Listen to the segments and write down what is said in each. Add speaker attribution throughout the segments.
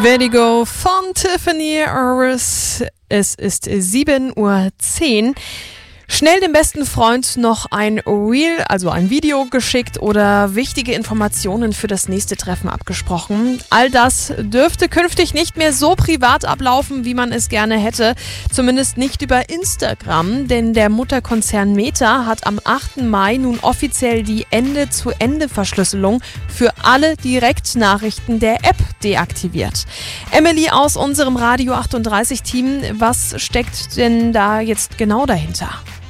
Speaker 1: Vertigo von Tiffany Harris. Es ist 7:10 Uhr. Schnell dem besten Freund noch ein Reel, also ein Video geschickt oder wichtige Informationen für das nächste Treffen abgesprochen. All das dürfte künftig nicht mehr so privat ablaufen, wie man es gerne hätte. Zumindest nicht über Instagram, denn der Mutterkonzern Meta hat am 8. Mai nun offiziell die Ende-zu-Ende-Verschlüsselung für alle Direktnachrichten der App deaktiviert. Emily aus unserem Radio 38-Team, was steckt denn da jetzt genau dahinter?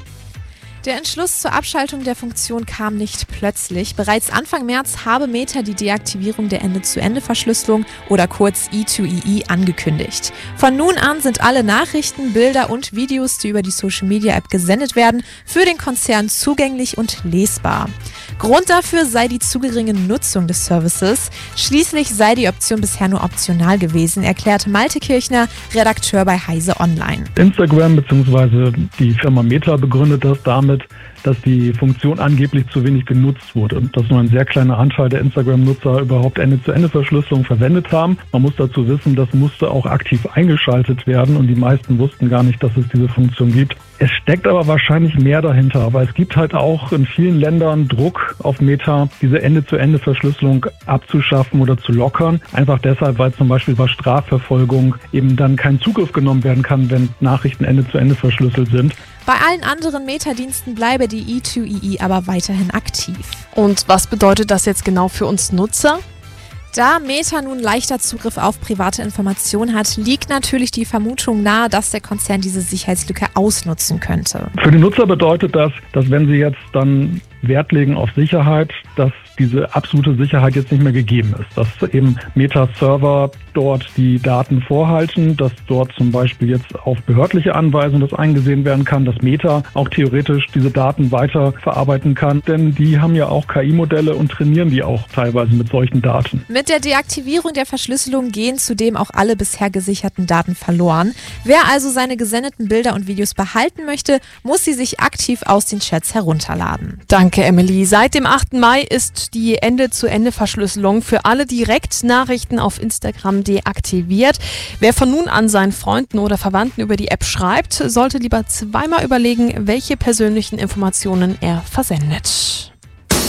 Speaker 2: Der Entschluss zur Abschaltung der Funktion kam nicht plötzlich. Bereits Anfang März habe Meta die Deaktivierung der Ende-zu-Ende-Verschlüsselung oder kurz E2EE angekündigt. Von nun an sind alle Nachrichten, Bilder und Videos, die über die Social-Media-App gesendet werden, für den Konzern zugänglich und lesbar. Grund dafür sei die zu geringe Nutzung des Services. Schließlich sei die Option bisher nur optional gewesen, erklärt Malte Kirchner, Redakteur bei Heise Online.
Speaker 3: Instagram bzw. die Firma Meta begründet das damit, dass die Funktion angeblich zu wenig genutzt wurde. Dass nur ein sehr kleiner Anteil der Instagram-Nutzer überhaupt Ende-zu-Ende-Verschlüsselung verwendet haben. Man muss dazu wissen, das musste auch aktiv eingeschaltet werden und die meisten wussten gar nicht, dass es diese Funktion gibt. Es steckt aber wahrscheinlich mehr dahinter, aber es gibt halt auch in vielen Ländern Druck auf Meta, diese Ende-zu-Ende-Verschlüsselung abzuschaffen oder zu lockern. Einfach deshalb, weil zum Beispiel bei Strafverfolgung eben dann kein Zugriff genommen werden kann, wenn Nachrichten Ende-zu-Ende verschlüsselt sind.
Speaker 2: Bei allen anderen Meta-Diensten bleibe die E2EE aber weiterhin aktiv.
Speaker 1: Und was bedeutet das jetzt genau für uns Nutzer?
Speaker 2: Da Meta nun leichter Zugriff auf private Informationen hat, liegt natürlich die Vermutung nahe, dass der Konzern diese Sicherheitslücke ausnutzen könnte.
Speaker 3: Für den Nutzer bedeutet das, dass wenn sie jetzt dann Wert legen auf Sicherheit, dass diese absolute Sicherheit jetzt nicht mehr gegeben ist. Dass eben Meta-Server dort die Daten vorhalten, dass dort zum Beispiel jetzt auf behördliche Anweisung das eingesehen werden kann, dass Meta auch theoretisch diese Daten weiter verarbeiten kann. Denn die haben ja auch KI-Modelle und trainieren die auch teilweise mit solchen Daten.
Speaker 2: Mit der Deaktivierung der Verschlüsselung gehen zudem auch alle bisher gesicherten Daten verloren. Wer also seine gesendeten Bilder und Videos behalten möchte, muss sie sich aktiv aus den Chats herunterladen.
Speaker 1: Danke, Emily. Seit dem 8. Mai ist die Ende-zu-Ende-Verschlüsselung für alle Direktnachrichten auf Instagram deaktiviert. Wer von nun an seinen Freunden oder Verwandten über die App schreibt, sollte lieber zweimal überlegen, welche persönlichen Informationen er versendet.